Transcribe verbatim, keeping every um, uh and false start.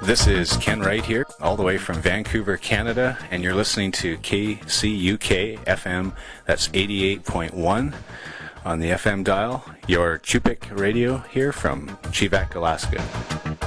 This is Ken Wright here, all the way from Vancouver, Canada, and you're listening to K C U K F M. That's eighty-eight point one on the F M dial. Your Chupik radio here from Chivak, Alaska.